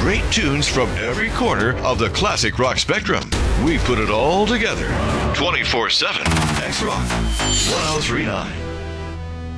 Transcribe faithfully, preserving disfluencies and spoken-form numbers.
great tunes from every corner of the classic rock spectrum. We put it all together. twenty-four seven X Rock one oh three point nine.